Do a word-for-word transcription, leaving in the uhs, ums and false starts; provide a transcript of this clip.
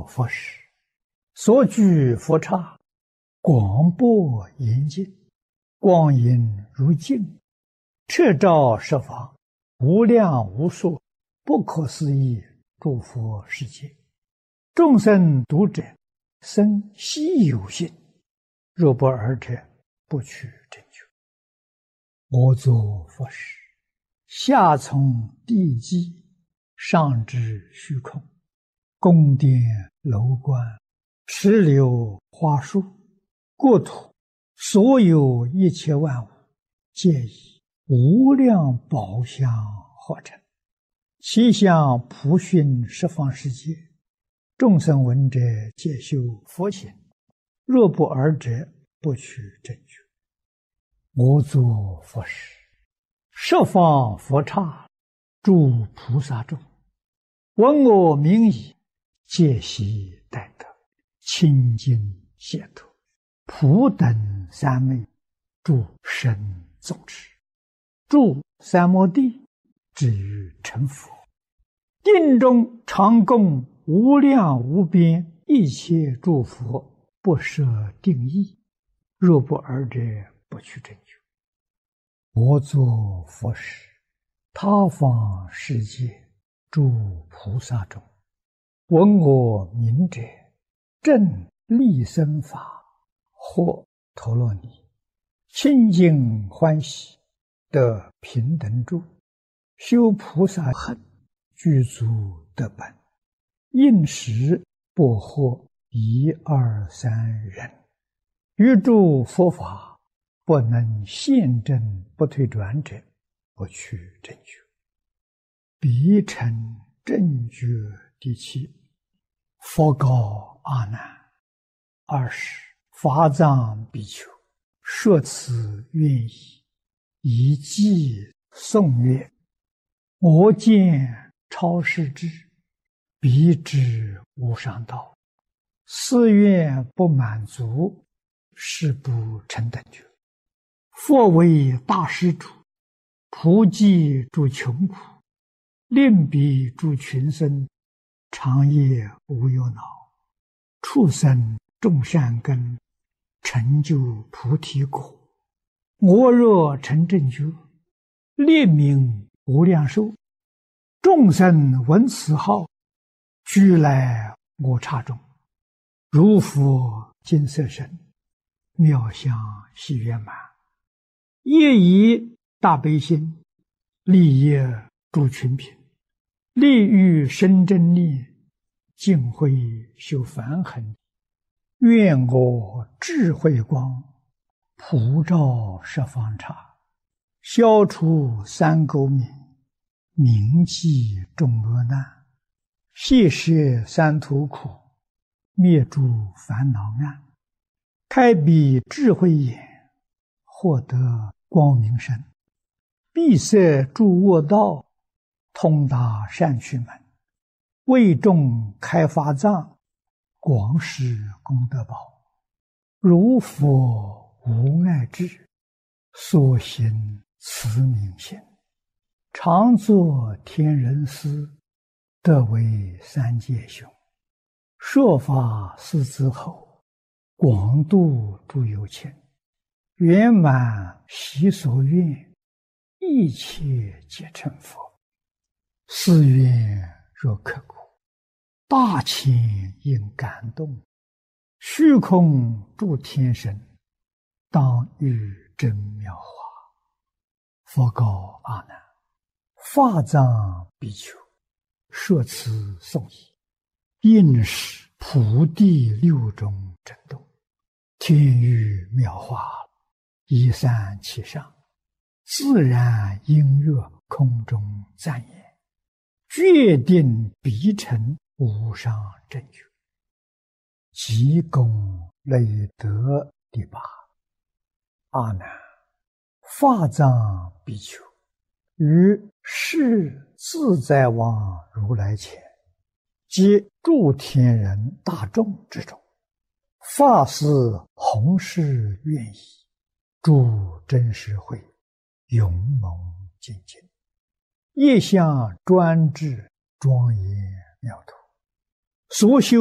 作佛事，所居佛刹，广博严净，光阴如镜，彻照十方，无量无数不可思议诸佛世界。众生读者，生希有信，若不尔者，不取正觉。我作佛事，下从地基，上至虚空，宫殿楼观，石榴花树，国土所有一切万物，皆以无量宝相合成，其相普熏十方世界。众生闻者，皆修佛行，若不尔者，不取正觉。我作佛事，十方佛刹，诸菩萨众，闻我名已，皆悉待得，清净解脱，普等三昧，诸神众持，住三摩地，至于成佛。定中常供无量无边一切诸佛，不设定义，若不尔者，不取正觉。我作佛事，他方世界诸菩萨中，闻我名者，正利生法，或陀罗尼，清净欢喜，得平等住，修菩萨行，具足得本，应时不获一二三人，于诸佛法不能现证不退转者，不取正觉。彼成正觉第七。佛告阿难：二十法藏比丘，说此愿已，以偈颂曰：我见超世智，彼知无上道，誓愿不满足，誓不成等觉。佛为大施主，普济诸穷苦，令彼诸群生，长夜无忧恼，畜生种善根，成就菩提果。我若成正觉，列名无量寿，众生闻此号，俱来我刹中，如佛金色身，妙相喜圆满，业以大悲心，利益诸群品，利欲生真力，尽慧修梵行。愿我智慧光，普照十方刹，消除三垢冥，铭记众恶难，谢摄三途苦，灭诸烦恼暗，开彼智慧眼，获得光明身，闭塞诸恶道，通达善趣门，为众开法藏，广施功德宝。如佛无碍智，所行慈悯心，常作天人师，得为三界雄。说法四子后，广度诸有情，圆满习所愿，一切皆成佛。誓愿若刻苦，大千应感动，虚空诸天神，当遇真妙法。佛告阿难：法藏比丘，说此颂已，应是普地六种震动，天雨妙法，一散其上，自然音乐空中赞言，决定必成无上正觉。即功累德第八。阿难，法藏比丘，于世自在王如来前，及诸天人大众之中，发誓弘誓愿已，诸真实慧，勇猛精进，业相专制庄严妙土，所修